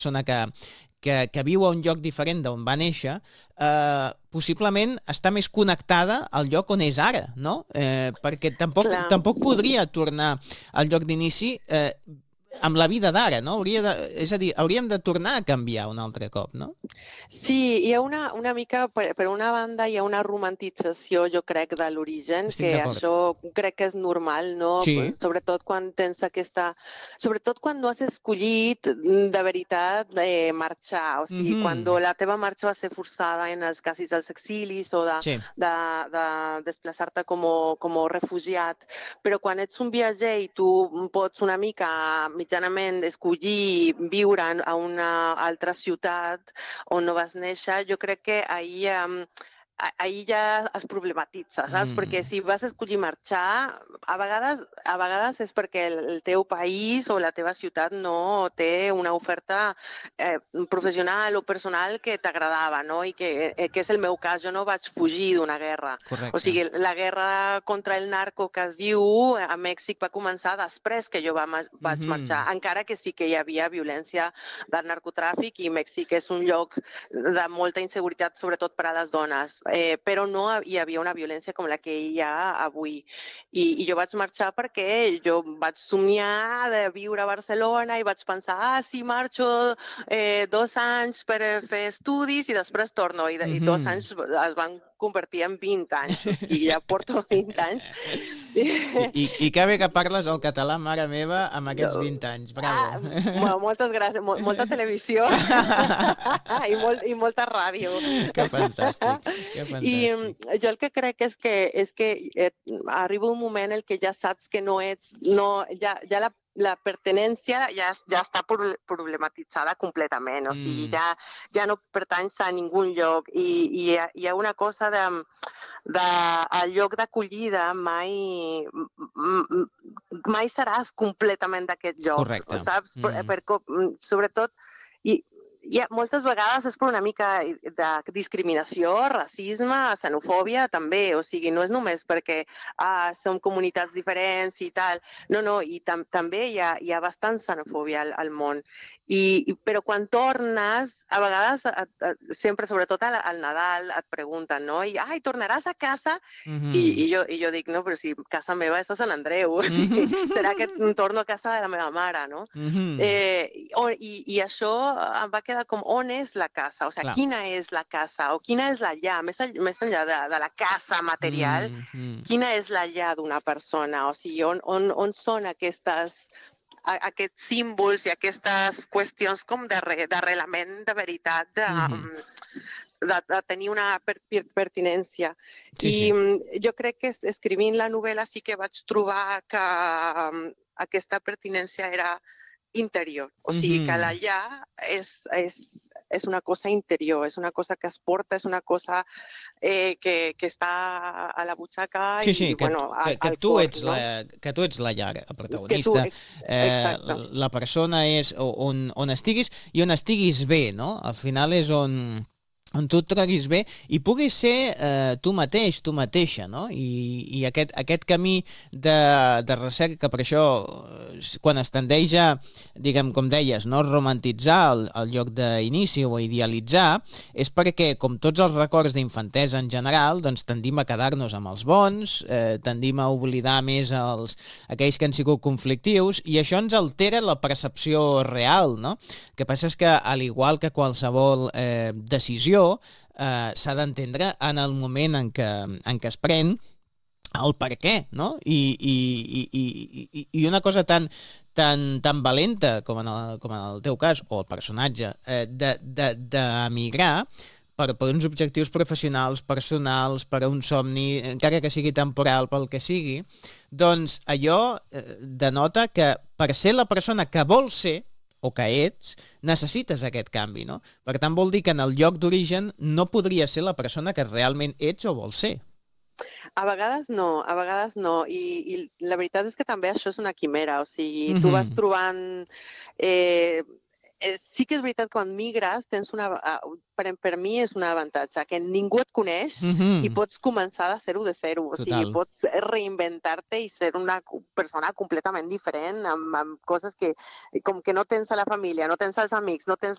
persona que viu a un lloc diferent d'on va néixer, possiblement està més connectada al lloc on és ara, no? Perquè tampoc podria tornar al lloc d'inici amb la vida d'ara, no? És a dir, hauríem de tornar a canviar un altre cop, no? Sí, hi ha una mica, per una banda, hi ha una romantització, jo crec, de l'origen, que això crec que és normal, no? Sí. Sobretot quan tens sobretot quan no has escollit de veritat marxar, o sigui, quan la teva marxa va ser forçada en els casos dels exilis o de desplaçar-te com a refugiat, però quan ets un viatger i tu pots una mica mitjanament escollir viure a una altra ciutat on no vas néixer, jo crec que ahir ja es problematitza, saps? Perquè si vas escollir marxar, a vegades és perquè el teu país o la teva ciutat no té una oferta professional o personal que t'agradava, no? I que és el meu cas, jo no vaig fugir d'una guerra. Correcte. O sigui, la guerra contra el narco que es diu a Mèxic va començar després que jo vaig marxar, encara que sí que hi havia violència del narcotràfic i Mèxic és un lloc de molta inseguretat, sobretot per a les dones. Però no hi havia una violència com la que hi ha avui. I jo vaig marxar perquè jo vaig somiar de viure a Barcelona i vaig pensar, si marxo 2 anys per fer estudis i després torno. I 2 anys es van convertir en 20 anys. I ja porto 20 anys. I que bé que parles el català, mare meva, amb aquests 20 anys. Bravo. Moltes gràcies. Molta televisió i molta ràdio. Que fantàstic. I jo el que crec és que arriba un moment en què ja saps que no ets... Ja la pertinència ja està problematitzada completament, o sigui, ja no pertanys a ningú lloc i hi ha una cosa el lloc d'acollida mai seràs completament d'aquest lloc. Correcte. Saps? Sobretot, moltes vegades és per una mica de discriminació, racisme, xenofòbia també, o sigui, no és només perquè som comunitats diferents i tal, no, i també hi ha bastant xenofòbia al món. Però quan tornes, a vegades, sempre, sobretot al Nadal, et pregunten, no? I, tornaràs a casa? I jo dic, no, però si casa meva és a Sant Andreu, o sigui, serà que torno a casa de la meva mare, no? I això em va quedar com, on és la casa? O sigui, quina és la casa? O quina és la llar? Més enllà de la casa material, quina és la llar d'una persona? O sigui, on són aquests símbols i aquestes qüestions com d'arrelament de veritat, de tenir una pertinència. I jo crec que escrivint la novel·la sí que vaig trobar que aquesta pertinència era interior, o sigui que la llar és una cosa interior, és una cosa que es porta, és una cosa que està a la butxaca i bueno, al cor. Que tu ets la llar, el protagonista. La persona és on estiguis i on estiguis bé, no? Al final és on tu et trobis bé i puguis ser tu mateix, tu mateixa, no? I aquest camí de recerca, per això, quan es tendeix a, diguem, com deies, no, romantitzar el lloc d'inici o idealitzar, és perquè, com tots els records d'infantesa en general, doncs tendim a quedar-nos amb els bons, tendim a oblidar més aquells que han sigut conflictius, i això ens altera la percepció real, no? El que passa és que, al igual que qualsevol decisió, s'ha d'entendre en el moment en què es pren el per què, no? I una cosa tan valenta com en el teu cas, o el personatge, d'emigrar per uns objectius professionals, personals, per a un somni, encara que sigui temporal, pel que sigui, doncs allò denota que per ser la persona que vols ser, o que ets, necessites aquest canvi, no? Per tant, vol dir que en el lloc d'origen no podries ser la persona que realment ets o vols ser. A vegades no. I la veritat és que també això és una quimera, o sigui, tu vas trobant... Sí que és veritat que quan migres tens per mi és un avantatge, que ningú et coneix i pots començar de zero, o sigui, pots reinventar-te i ser una persona completament diferent, amb coses com que no tens a la família, no tens als amics, no tens